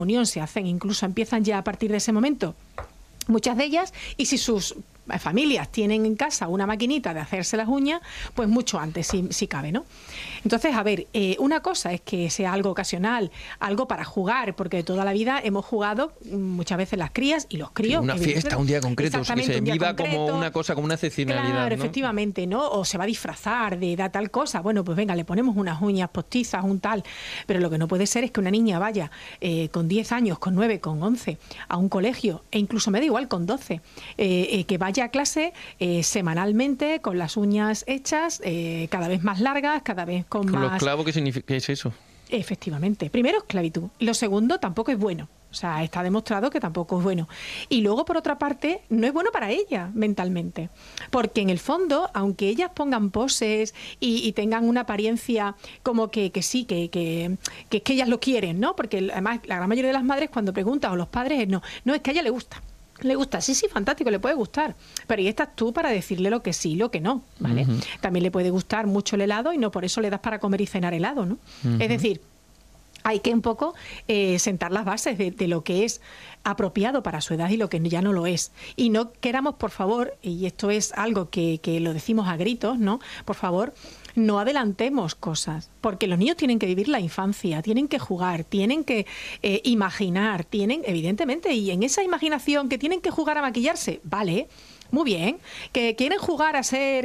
comunión se hacen, incluso empiezan ya a partir de ese momento, muchas de ellas, y si sus familias tienen en casa una maquinita de hacerse las uñas, pues mucho antes, si cabe, ¿no? Entonces, a ver, una cosa es que sea algo ocasional, algo para jugar, porque de toda la vida hemos jugado muchas veces las crías y los críos. Una fiesta, un día concreto, que se viva como una cosa, como una excepcionalidad. Claro, ¿no? efectivamente, ¿no? O se va a disfrazar de tal cosa. Bueno, pues venga, le ponemos unas uñas postizas, un tal. Pero lo que no puede ser es que una niña vaya con 10 años, con 9, con 11 a un colegio, e incluso me da igual con 12, que vaya a clase semanalmente con las uñas hechas, cada vez más largas, cada vez con más... ¿Con los clavos qué es eso? Efectivamente. Primero, esclavitud. Lo segundo, tampoco es bueno. O sea, está demostrado que tampoco es bueno. Y luego, por otra parte, no es bueno para ella mentalmente. Porque en el fondo, aunque ellas pongan poses y tengan una apariencia como que sí, que ellas lo quieren, ¿no? Porque además la gran mayoría de las madres cuando preguntan, o los padres, no, es que a ella le gusta. Le gusta, sí, fantástico, le puede gustar. Pero ahí estás tú para decirle lo que sí, lo que no, ¿vale? También le puede gustar mucho el helado y no por eso le das para comer y cenar helado, ¿no? Es decir, hay que un poco sentar las bases de lo que es apropiado para su edad y lo que ya no lo es. Y no queramos, por favor, y esto es algo que lo decimos a gritos, ¿no? Por favor, no adelantemos cosas, porque los niños tienen que vivir la infancia, tienen que jugar, tienen que imaginar, tienen, evidentemente, y en esa imaginación que tienen que jugar a maquillarse, vale, muy bien. ¿Que quieren jugar a ser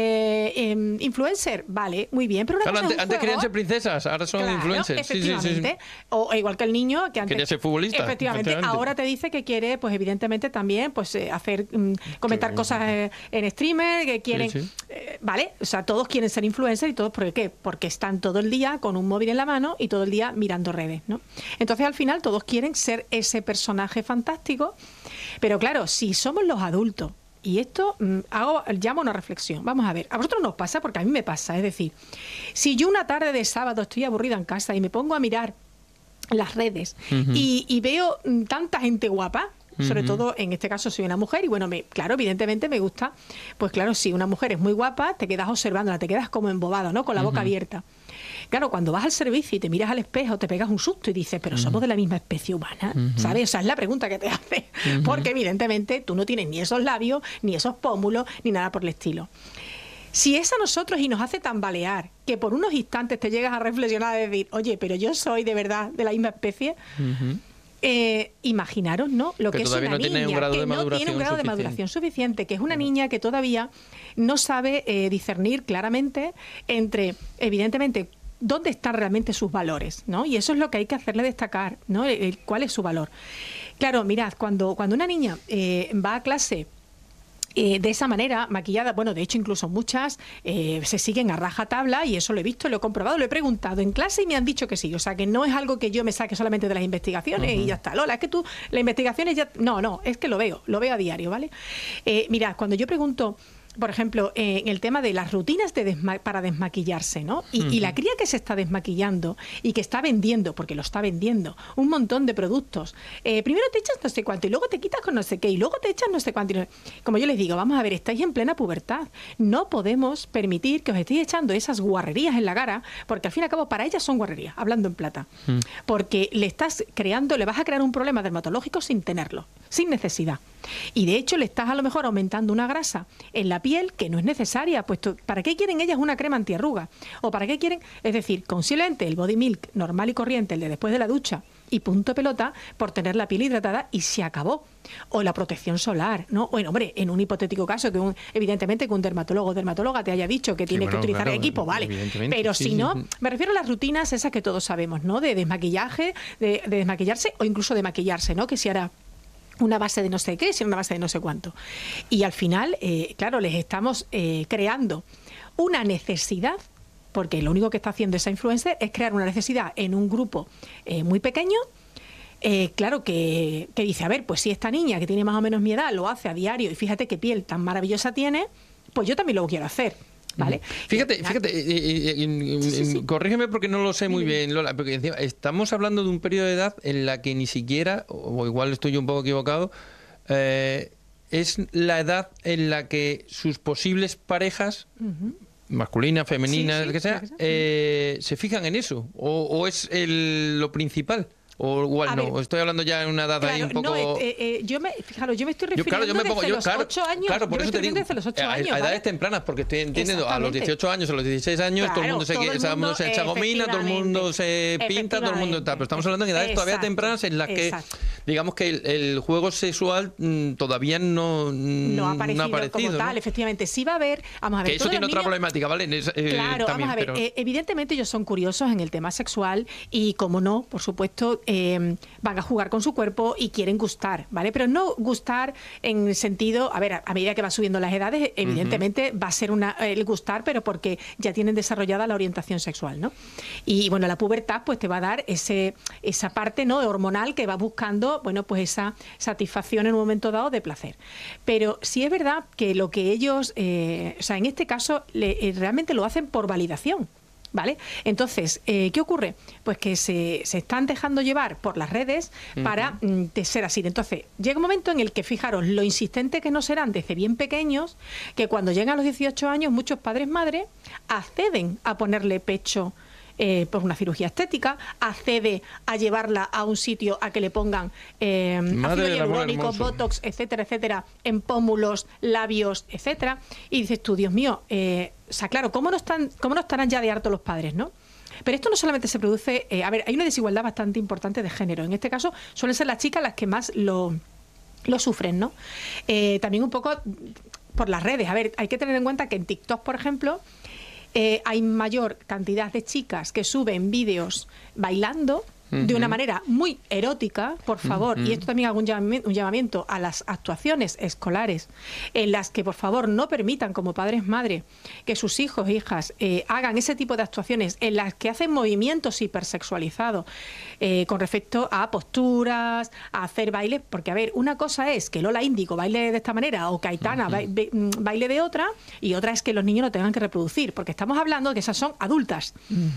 influencer? Vale, muy bien. Pero una claro, cosa antes querían ser princesas, ahora son influencers. Efectivamente. Sí. O igual que el niño que antes quería ser futbolista. Efectivamente. Ahora te dice que quiere, pues evidentemente también, pues hacer, comentar cosas en streamer, que quieren... Sí. Vale, o sea, todos quieren ser influencers y todos, ¿por qué? Porque están todo el día con un móvil en la mano y todo el día mirando redes, ¿no? Entonces, al final, todos quieren ser ese personaje fantástico. Pero claro, si somos los adultos, y esto llama a una reflexión. Vamos a ver, a vosotros nos pasa, porque a mí me pasa. Es decir, si yo una tarde de sábado estoy aburrida en casa y me pongo a mirar las redes y veo tanta gente guapa, sobre todo en este caso soy una mujer y bueno, claro, evidentemente me gusta, pues claro, si una mujer es muy guapa, te quedas observándola, te quedas como embobado, ¿no? Con la boca abierta. Claro, cuando vas al servicio y te miras al espejo, te pegas un susto y dices, pero somos de la misma especie humana, ¿sabes? O sea, es la pregunta que te hace, porque evidentemente tú no tienes ni esos labios, ni esos pómulos, ni nada por el estilo. Si es a nosotros y nos hace tambalear, que por unos instantes te llegas a reflexionar y decir, oye, pero yo soy de verdad de la misma especie, imaginaros, ¿no? Lo que es una niña que no tiene un grado de maduración suficiente, que es una niña que todavía no sabe discernir claramente entre, evidentemente, dónde están realmente sus valores, ¿no? Y eso es lo que hay que hacerle destacar, ¿no? ¿Cuál es su valor? Claro, mirad, cuando una niña va a clase de esa manera, maquillada, bueno, de hecho incluso muchas se siguen a rajatabla y eso lo he visto, lo he comprobado, lo he preguntado en clase y me han dicho que sí, o sea que no es algo que yo me saque solamente de las investigaciones y ya está. Lola, es que tú, las investigaciones ya... No, es que lo veo a diario, ¿vale? Mirad, cuando yo pregunto, por ejemplo, en el tema de las rutinas para desmaquillarse, ¿no? Y la cría que se está desmaquillando y que está vendiendo, porque lo está vendiendo, un montón de productos. Primero te echas no sé cuánto y luego te quitas con no sé qué y luego te echas no sé cuánto. Como yo les digo, vamos a ver, estáis en plena pubertad. No podemos permitir que os estéis echando esas guarrerías en la cara, porque al fin y al cabo para ellas son guarrerías, hablando en plata. Porque le vas a crear un problema dermatológico sin tenerlo, sin necesidad. Y de hecho le estás a lo mejor aumentando una grasa en la piel que no es necesaria, puesto ¿para qué quieren ellas una crema antiarruga? ¿O para qué quieren? Es decir, posiblemente el body milk normal y corriente, el de después de la ducha y punto pelota, por tener la piel hidratada y se acabó. O la protección solar, ¿no? Bueno, hombre, en un hipotético caso que evidentemente que un dermatóloga te haya dicho que tiene que utilizar equipo, vale. Pero si no, me refiero a las rutinas esas que todos sabemos, ¿no? De desmaquillaje, de desmaquillarse o incluso de maquillarse, ¿no? Que si hará una base de no sé qué, sino una base de no sé cuánto. Y al final, claro, les estamos creando una necesidad, porque lo único que está haciendo esa influencer es crear una necesidad en un grupo muy pequeño, claro, que dice, a ver, pues si esta niña que tiene más o menos mi edad lo hace a diario y fíjate qué piel tan maravillosa tiene, pues yo también lo quiero hacer. ¿Vale? Fíjate, corrígeme porque no lo sé muy bien, Lola, porque encima estamos hablando de un periodo de edad en la que ni siquiera, o igual estoy yo un poco equivocado, es la edad en la que sus posibles parejas, masculinas, femeninas, lo que sea, se fijan en eso, o es lo principal. o igual no, estoy hablando ya en una edad ahí un poco... yo me estoy refiriendo desde los 8 años. Claro, por eso te digo, a edades tempranas, porque estoy entendiendo, a los 18 años, a los 16 años, todo el mundo se echa gomina, todo el mundo se pinta, todo el mundo está. Pero estamos hablando de edades todavía tempranas en las que, digamos que el juego sexual todavía no ha aparecido como tal, efectivamente. Sí va a haber, vamos a ver, que eso tiene otra problemática, ¿vale? Claro, también, vamos a ver, evidentemente ellos son curiosos en el tema sexual y, como no, por supuesto, van a jugar con su cuerpo y quieren gustar, ¿vale? Pero no gustar en el sentido, a ver, a medida que va subiendo las edades, evidentemente va a ser el gustar, pero porque ya tienen desarrollada la orientación sexual, ¿no? Y bueno, la pubertad pues te va a dar esa parte, ¿no?, hormonal, que va buscando, bueno, pues esa satisfacción en un momento dado de placer. Pero sí es verdad que lo que ellos, o sea, en este caso realmente lo hacen por validación, ¿vale? Entonces, ¿qué ocurre? Pues que se están dejando llevar por las redes para ser así. Entonces, llega un momento en el que, fijaros, lo insistente que no serán desde bien pequeños, que cuando llegan a los 18 años, muchos padres-madres acceden a ponerle pecho por una cirugía estética, accede a llevarla a un sitio a que le pongan ácido hialurónico, botox, etcétera, etcétera, en pómulos, labios, etcétera. Y dices tú, Dios mío, o sea, claro, ¿cómo no estarán ya de harto los padres, no? Pero esto no solamente se produce... a ver, hay una desigualdad bastante importante de género. En este caso, suelen ser las chicas las que más lo sufren, ¿no? También un poco por las redes. A ver, hay que tener en cuenta que en TikTok, por ejemplo, hay mayor cantidad de chicas que suben vídeos bailando de una manera muy erótica, por favor, y esto también hago un llamamiento a las actuaciones escolares, en las que, por favor, no permitan como padres, madres, que sus hijos e hijas hagan ese tipo de actuaciones en las que hacen movimientos hipersexualizados con respecto a posturas, a hacer bailes, porque, a ver, una cosa es que Lola Índigo baile de esta manera o Caetana baile de otra, y otra es que los niños lo tengan que reproducir, porque estamos hablando de que esas son adultas,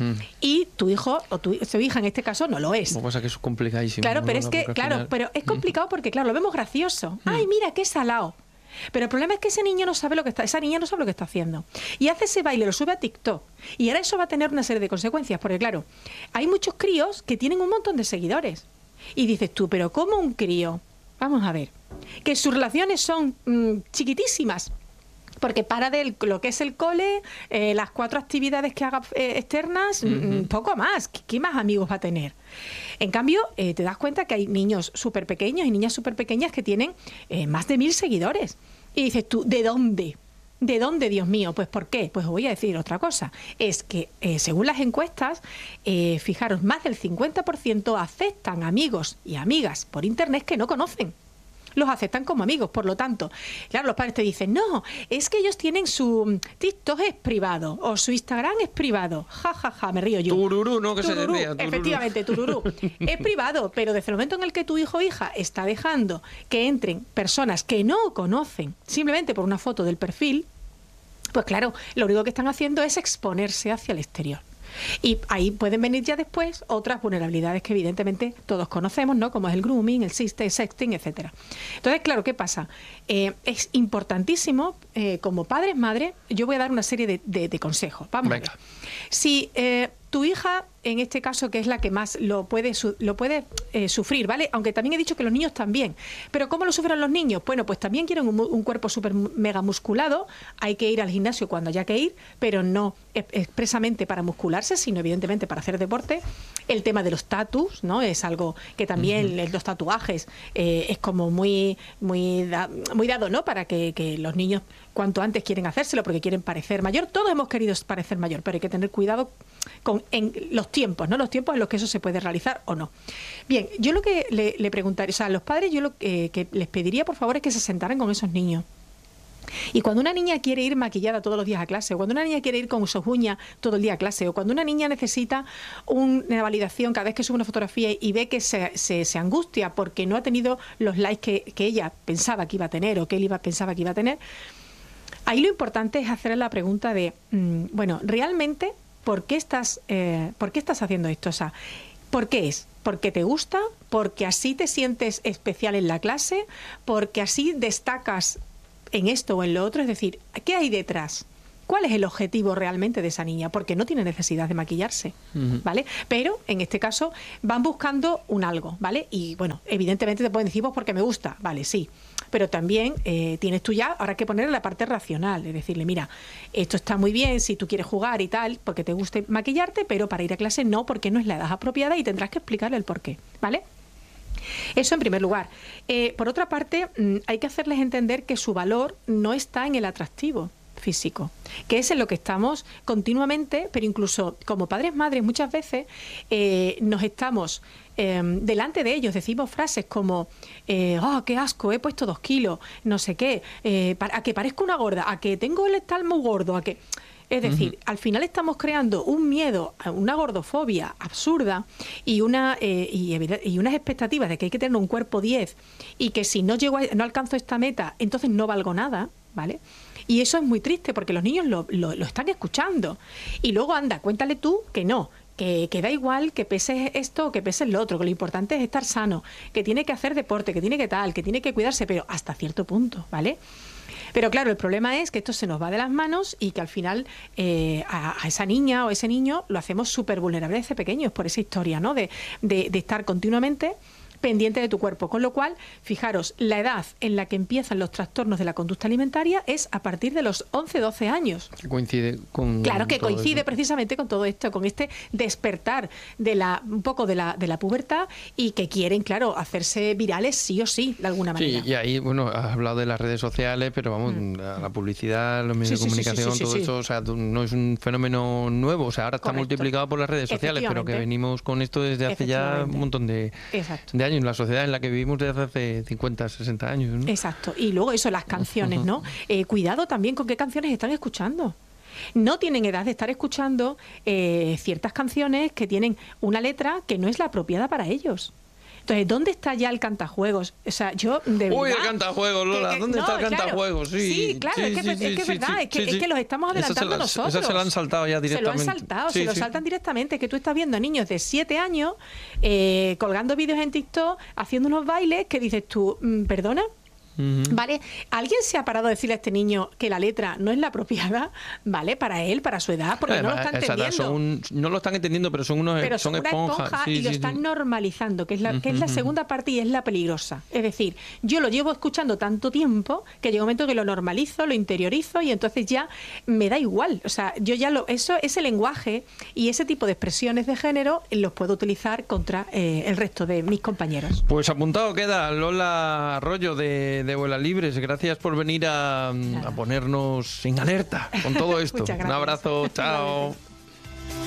y tu hijo o tu hija, en este caso, no lo es. Una cosa que es complicadísimo. Claro, pero es que, claro, pero es complicado porque, claro, lo vemos gracioso. Ay, mira, qué salado. Pero el problema es que esa niña no sabe lo que está haciendo. Y hace ese baile, lo sube a TikTok. Y ahora eso va a tener una serie de consecuencias, porque, claro, hay muchos críos que tienen un montón de seguidores. Y dices tú, pero ¿cómo un crío? Vamos a ver. Que sus relaciones son chiquitísimas. Porque para de lo que es el cole, las 4 actividades que haga externas, poco más. ¿Qué más amigos va a tener? En cambio, te das cuenta que hay niños súper pequeños y niñas súper pequeñas que tienen más de 1000 seguidores. Y dices tú, ¿de dónde? ¿De dónde, Dios mío? Pues ¿por qué? Pues os voy a decir otra cosa. Es que, según las encuestas, fijaros, más del 50% aceptan amigos y amigas por internet que no conocen. Los aceptan como amigos, por lo tanto, claro, los padres te dicen, no, es que ellos tienen su TikTok es privado o su Instagram es privado, me río yo. Tururú, ¿no? Que tururú, se decía, tururú. Efectivamente, tururú. Es privado, pero desde el momento en el que tu hijo o hija está dejando que entren personas que no conocen, simplemente por una foto del perfil, pues claro, lo único que están haciendo es exponerse hacia el exterior. Y ahí pueden venir ya después otras vulnerabilidades que evidentemente todos conocemos, ¿no? Como es el grooming, el sexting, etcétera. Entonces, claro, ¿qué pasa? Es importantísimo, como padres, madres, yo voy a dar una serie de consejos. Vamos a ver. Si tu hija, en este caso, que es la que más lo puede sufrir, ¿vale? Aunque también he dicho que los niños también. Pero ¿cómo lo sufren los niños? Bueno, pues también quieren un cuerpo súper mega musculado. Hay que ir al gimnasio cuando haya que ir, pero no expresamente para muscularse, sino evidentemente para hacer deporte. El tema de los tatus, ¿no? Es algo que también los tatuajes es como muy dado, ¿no? Para que los niños cuanto antes quieren hacérselo porque quieren parecer mayor. Todos hemos querido parecer mayor, pero hay que tener cuidado en los tiempos, ¿no? Los tiempos en los que eso se puede realizar o no. Bien, yo lo que le preguntaría, o sea, a los padres, yo lo que les pediría, por favor, es que se sentaran con esos niños. Y cuando una niña quiere ir maquillada todos los días a clase, o cuando una niña quiere ir con sus uñas todo el día a clase, o cuando una niña necesita una validación cada vez que sube una fotografía y ve que se angustia porque no ha tenido los likes que ella pensaba que iba a tener o que él pensaba que iba a tener, ahí lo importante es hacerle la pregunta de, bueno, realmente, ¿por qué estás haciendo esto? O sea, ¿por qué es? ¿Porque te gusta? ¿Porque así te sientes especial en la clase? ¿Porque así destacas en esto o en lo otro? Es decir, ¿qué hay detrás? ¿Cuál es el objetivo realmente de esa niña? Porque no tiene necesidad de maquillarse, ¿vale? Pero, en este caso, van buscando un algo, ¿vale? Y, bueno, evidentemente te pueden decir, pues porque me gusta, vale, sí. Pero también tienes tú ya, ahora que poner la parte racional, es decirle, mira, esto está muy bien si tú quieres jugar y tal, porque te guste maquillarte, pero para ir a clase no, porque no es la edad apropiada y tendrás que explicarle el porqué, ¿vale? Eso en primer lugar. Por otra parte, hay que hacerles entender que su valor no está en el atractivo físico, que es en lo que estamos continuamente, pero incluso como padres, madres, muchas veces nos estamos delante de ellos, decimos frases como oh, qué asco, he puesto 2 kilos, no sé qué, a que parezco una gorda, a que tengo el estómago gordo, a que... Es decir, al final estamos creando un miedo, una gordofobia absurda y unas expectativas de que hay que tener un cuerpo 10 y que si no alcanzo esta meta, entonces no valgo nada, ¿vale? Y eso es muy triste porque los niños lo están escuchando. Y luego, anda, cuéntale tú que no, que da igual que peses esto o que peses lo otro, que lo importante es estar sano, que tiene que hacer deporte, que tiene que tal, que tiene que cuidarse, pero hasta cierto punto, ¿vale? Pero claro, el problema es que esto se nos va de las manos y que al final a esa niña o ese niño lo hacemos súper vulnerable desde pequeños por esa historia, ¿no? De estar continuamente pendiente de tu cuerpo. Con lo cual, fijaros, la edad en la que empiezan los trastornos de la conducta alimentaria es a partir de los 11-12 años. Coincide con... Claro que coincide eso. Precisamente con todo esto, con este despertar un poco de la pubertad y que quieren, claro, hacerse virales sí o sí, de alguna manera. Sí, y ahí, bueno, has hablado de las redes sociales, pero vamos, la publicidad, los medios de comunicación, todo eso, o sea, no es un fenómeno nuevo, o sea, ahora está multiplicado por las redes sociales, pero que venimos con esto desde hace ya un montón de años, en la sociedad en la que vivimos desde hace 50, 60 años, ¿no? Exacto, y luego eso, las canciones, ¿no? Cuidado también con qué canciones están escuchando. No tienen edad de estar escuchando ciertas canciones que tienen una letra que no es la apropiada para ellos. Entonces, ¿dónde está ya el cantajuegos? O sea, yo de verdad... Uy, el cantajuegos, Lola, ¿dónde está el cantajuegos? Sí, claro, es que es verdad, es que los estamos adelantando nosotros. Eso se lo han saltado ya directamente. Se lo han saltado, se lo saltan directamente, que tú estás viendo a niños de 7 años colgando vídeos en TikTok, haciendo unos bailes que dices tú, ¿perdona? ¿Vale? ¿Alguien se ha parado a decirle a este niño que la letra no es la apropiada? ¿Vale? Para él, para su edad, porque además, no lo está entendiendo. No lo están entendiendo, pero son unos son esponjas. Y lo están normalizando, que es la segunda parte y es la peligrosa. Es decir, yo lo llevo escuchando tanto tiempo que llega un momento que lo normalizo, lo interiorizo y entonces ya me da igual. O sea, yo ya ese lenguaje y ese tipo de expresiones de género los puedo utilizar contra el resto de mis compañeros. Pues apuntado queda, Lola Arroyo de Vuela Libres. Gracias por venir a ponernos en alerta con todo esto. Un abrazo, chao.